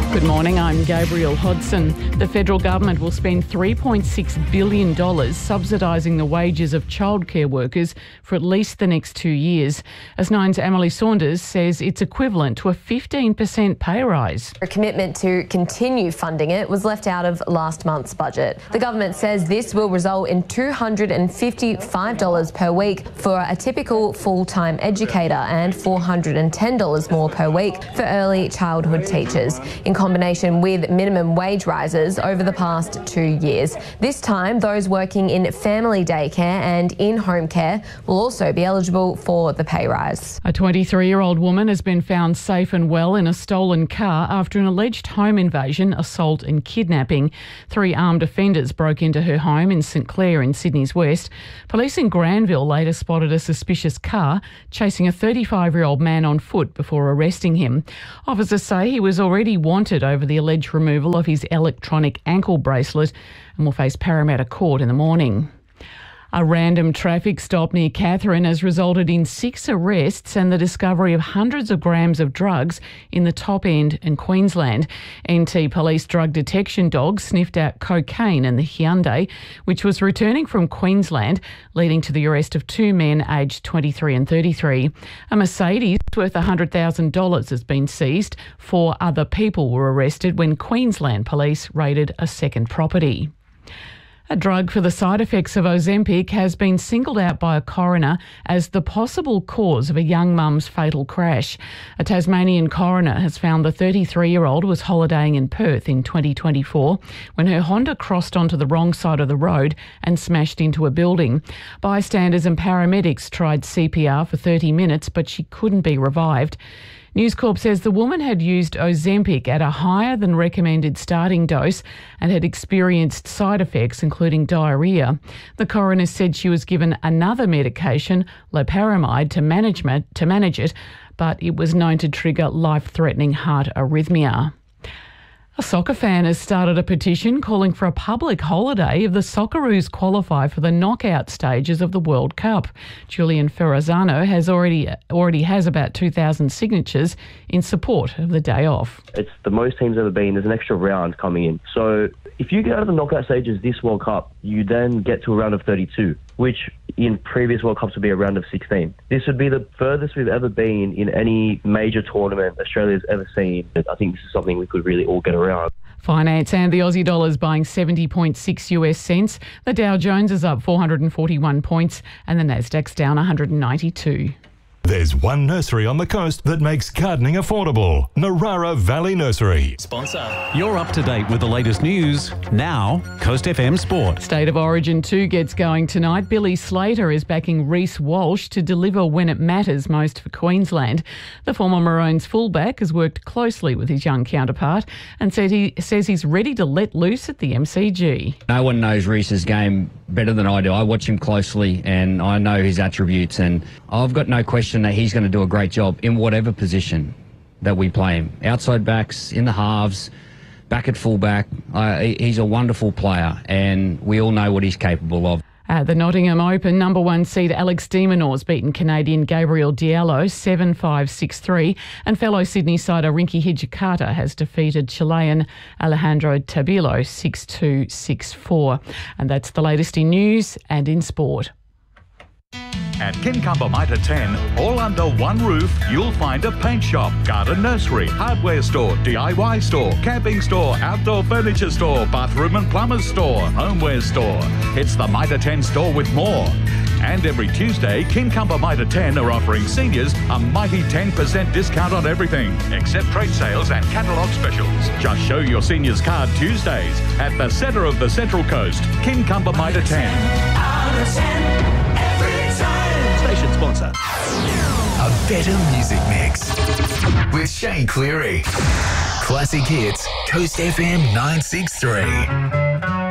Good morning, I'm Gabrielle Hodson. The federal government will spend $3.6 billion subsidising the wages of childcare workers for at least the next 2 years. As Nine's Emily Saunders says it's equivalent to a 15% pay rise. A commitment to continue funding it was left out of last month's budget. The government says this will result in $255 per week for a typical full-time educator and $410 more per week for early childhood teachers, in combination with minimum wage rises over the past 2 years. This time, those working in family daycare and in-home care will also be eligible for the pay rise. A 23-year-old woman has been found safe and well in a stolen car after an alleged home invasion, assault and kidnapping. 3 armed offenders broke into her home in St Clair in Sydney's west. Police in Granville later spotted a suspicious car chasing a 35-year-old man on foot before arresting him. Officers say he was already wanted over the alleged removal of his electronic ankle bracelet and will face Parramatta Court in the morning. A random traffic stop near Katherine has resulted in 6 arrests and the discovery of hundreds of grams of drugs in the top end in Queensland. NT Police drug detection dogs sniffed out cocaine in the Hyundai, which was returning from Queensland, leading to the arrest of 2 men aged 23 and 33. A Mercedes worth $100,000 has been seized. 4 other people were arrested when Queensland Police raided a second property. A drug for the side effects of Ozempic has been singled out by a coroner as the possible cause of a young mum's fatal crash. A Tasmanian coroner has found the 33-year-old was holidaying in Perth in 2024 when her Honda crossed onto the wrong side of the road and smashed into a building. Bystanders and paramedics tried CPR for 30 minutes, but she couldn't be revived. News Corp says the woman had used Ozempic at a higher than recommended starting dose and had experienced side effects, including diarrhoea. The coroner said she was given another medication, loperamide, to manage it, but it was known to trigger life-threatening heart arrhythmia. A soccer fan has started a petition calling for a public holiday if the Socceroos qualify for the knockout stages of the World Cup. Julian Ferrazzano already has about 2,000 signatures in support of the day off. It's the most teams ever been. There's an extra round coming in. So if you get out of the knockout stages this World Cup, you then get to a round of 32, which in previous World Cups would be a round of 16. This would be the furthest we've ever been in any major tournament Australia's ever seen. I think this is something we could really all get around. Finance and the Aussie dollar is buying 70.6 US cents. The Dow Jones is up 441 points and the Nasdaq's down 192. There's one nursery on the coast that makes gardening affordable. Narara Valley Nursery. Sponsor. You're up to date with the latest news. Now, Coast FM Sport. State of Origin 2 gets going tonight. Billy Slater is backing Reece Walsh to deliver when it matters most for Queensland. The former Maroons fullback has worked closely with his young counterpart and says he's ready to let loose at the MCG. No one knows Reece's game better than I do. I watch him closely and I know his attributes, and I've got no question that he's going to do a great job in whatever position that we play him. Outside backs, in the halves, back at fullback. He's a wonderful player and we all know what he's capable of. At the Nottingham Open, number 1 seed Alex de Minaur's beaten Canadian Gabriel Diallo 7-5, 6-3, and fellow Sydney sider Rinky Hijikata has defeated Chilean Alejandro Tabilo 6-2, 6-4. And that's the latest in news and in sport. At Kincumber Mitre 10, all under one roof, you'll find a paint shop, garden nursery, hardware store, DIY store, camping store, outdoor furniture store, bathroom and plumber's store, homeware store. It's the Mitre 10 store with more. And every Tuesday, Kincumber Mitre 10 are offering seniors a mighty 10% discount on everything, except trade sales and catalogue specials. Just show your seniors card Tuesdays at the centre of the Central Coast, Kincumber Mitre 10. Station sponsor. A better music mix with Shane Cleary. Classic hits, Coast FM 963.